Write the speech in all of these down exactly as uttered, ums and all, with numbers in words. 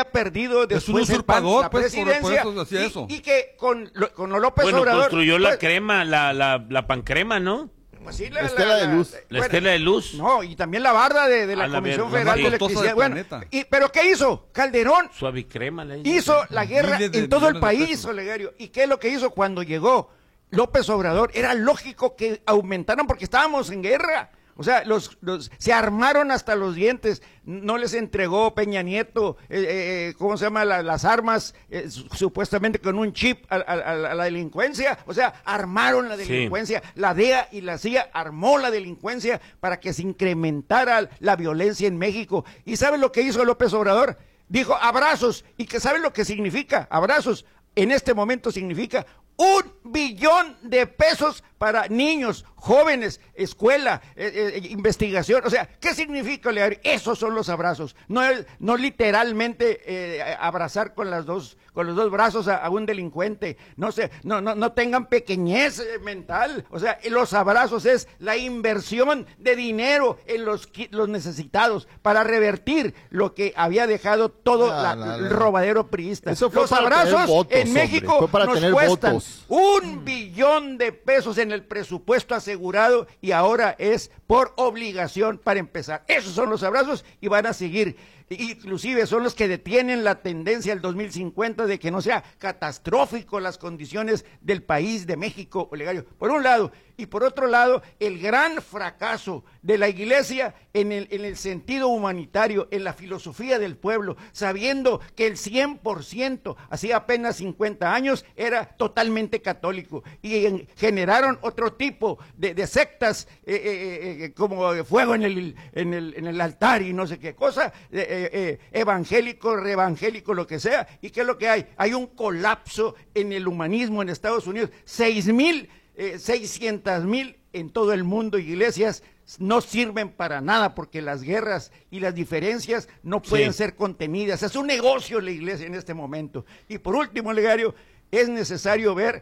había perdido después es un usurpador, la pues, presidencia por, por eso y, eso. y que con, con López bueno, Obrador... construyó pues, la crema, la, la, la pancrema, ¿no? Pues sí, la, la estela de luz. La bueno, estela de luz. No, y también la barda de, de la, la Comisión ver, Federal sí. de Electricidad. Bueno, y, ¿pero qué hizo? Calderón Suavicrema le hizo la guerra en todo el país, de Olegario. ¿Y qué es lo que hizo cuando llegó López Obrador? Era lógico que aumentaran porque estábamos en guerra. O sea, los, los se armaron hasta los dientes, no les entregó Peña Nieto, eh, eh, ¿cómo se llama? La, las armas, eh, su, supuestamente con un chip a, a, a la delincuencia. O sea, armaron la delincuencia, sí. La D E A y la C I A armó la delincuencia para que se incrementara la violencia en México. ¿Y saben lo que hizo López Obrador? Dijo abrazos, y que saben lo que significa abrazos. En este momento significa un billón de pesos para niños, jóvenes, escuela, eh, eh, investigación. O sea, ¿qué significa, Olegario? Esos son los abrazos. No, no literalmente eh, abrazar con las dos, con los dos brazos a, a un delincuente. No sé, no, no, no tengan pequeñez eh, mental. O sea, los abrazos es la inversión de dinero en los, los necesitados para revertir lo que había dejado todo no, la, no, no. el robadero priista. Eso fue los para abrazos votos, en México hombre. Fue para nos tener cuestan votos. un billón de pesos en el presupuesto asegurado y ahora es por obligación para empezar. Esos son los abrazos y van a seguir. Inclusive son los que detienen la tendencia al dos mil cincuenta de que no sea catastrófico las condiciones del país de México, Olegario, por un lado, y por otro lado, el gran fracaso de la iglesia en el, en el sentido humanitario, en la filosofía del pueblo, sabiendo que el cien por ciento, hacía apenas cincuenta años, era totalmente católico, y en, generaron otro tipo de, de sectas, eh, eh, eh, como fuego en el, en, el, en el altar y no sé qué cosa, eh, eh, eh, evangélico, reevangélico, lo que sea. ¿Y qué es lo que hay? Hay un colapso en el humanismo en Estados Unidos. Seis mil, eh, seiscientas mil en todo el mundo iglesias no sirven para nada porque las guerras y las diferencias no pueden sí. ser contenidas. Es un negocio la iglesia en este momento. Y por último, Olegario, es necesario ver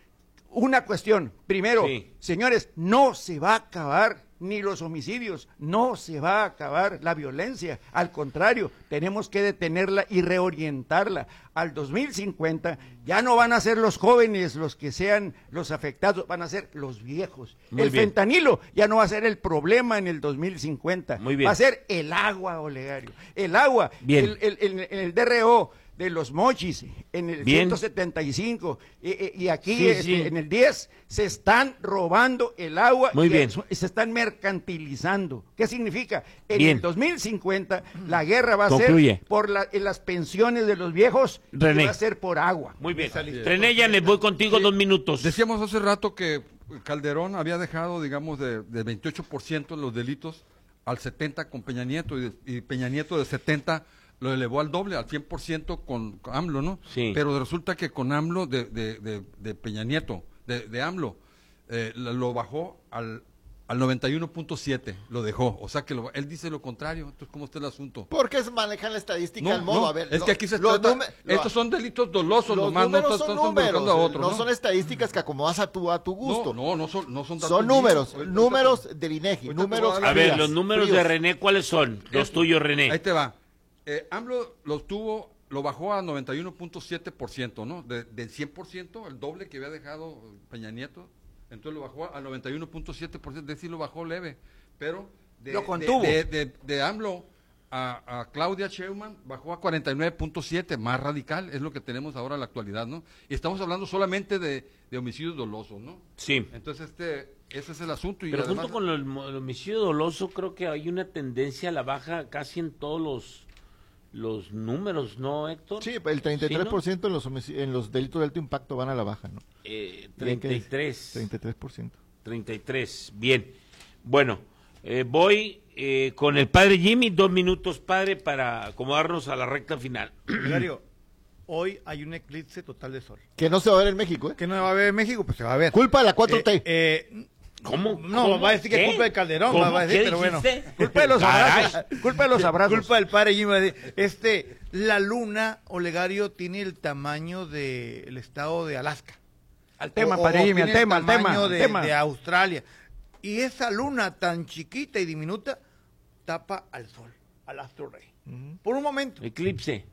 una cuestión. Primero, sí. señores, no se va a acabar ni los homicidios, no se va a acabar la violencia, al contrario, tenemos que detenerla y reorientarla. Al dos mil cincuenta ya no van a ser los jóvenes los que sean los afectados, van a ser los viejos. Muy el bien. Fentanilo ya no va a ser el problema en el dos mil cincuenta, Muy bien. va a ser el agua, Olegario, el agua, bien. el, el, el, el D R O de los mochis, en el Bien. ciento setenta y cinco, y, y aquí sí, este, sí. en el diez, se están robando el agua Muy y, bien. y se están mercantilizando. ¿Qué significa? En bien. el dos mil cincuenta, la guerra va a Concluye. ser por la, en las pensiones de los viejos, René. y va a ser por agua. Muy bien. René, ya les voy contigo sí. dos minutos. Decíamos hace rato que Calderón había dejado, digamos, de, de veintiocho por ciento los delitos al setenta por ciento con Peña Nieto, y, de, y Peña Nieto de setenta lo elevó al doble, al cien por ciento con, con AMLO, ¿no? Sí. Pero resulta que con AMLO, de, de, de, de Peña Nieto, de, de AMLO, eh, lo bajó al, al noventa y uno punto siete, lo dejó. O sea que lo, él dice lo contrario. Entonces, ¿cómo está el asunto? Porque manejan la estadística No, al modo. no, a ver, es lo, que aquí se los trata, nume- estos lo- son delitos dolosos, los nomás, no números están son números, involucrando a otros, no, ¿no? son estadísticas que acomodas a tu, a tu gusto. No, no, no son, no son datos son míos. números, Ahorita- números del INEGI, ahorita te números voy a dar- A ver, frías, los números fríos. de René, ¿cuáles son? Los Este, tuyos, René. Ahí te va. Eh, AMLO lo tuvo, lo bajó a noventa y uno punto siete por ciento, ¿no? De, del cien por ciento, el doble que había dejado Peña Nieto, entonces lo bajó a noventa y uno punto siete por ciento, es decir, lo bajó leve, pero de, Lo contuvo. de, de, de, de AMLO a, a Claudia Sheinbaum bajó a cuarenta y nueve punto siete, más radical, es lo que tenemos ahora en la actualidad, ¿no? Y estamos hablando solamente de, de homicidios dolosos, ¿no? Sí. Entonces, este, ese es el asunto. Y Pero además, junto con el, el homicidio doloso, creo que hay una tendencia a la baja casi en todos los, los números, ¿no, Héctor? Sí, el treinta y tres por ciento ¿Sí, en, los homici- en los delitos de alto impacto van a la baja, ¿no? no? Eh, Bien que treinta y tres. treinta y tres por ciento. treinta y tres, bien. Bueno, eh, voy eh, con el padre Jimmy, dos minutos, padre, para acomodarnos a la recta final. Olegario, hoy hay un eclipse total de sol. Que no se va a ver en México, ¿eh? ¿Qué no va a ver en México? Pues se va a ver. Culpa de la cuatro T. Eh, eh, ¿Cómo? No, ¿Cómo? va a decir que ¿Qué? es culpa de Calderón, ¿Cómo? va a decir, ¿Qué pero bueno. dijiste? Culpa de los Caray. abrazos, culpa de los abrazos. Culpa del padre Jimmy. va a decir, Este, la luna, Olegario, tiene el tamaño del estado de Alaska. Al tema, O- o padre Jimmy, al tiene el tema, al tema, tamaño al de, tema. de Australia. Y esa luna tan chiquita y diminuta tapa al sol, al astro rey. Por un momento. Eclipse.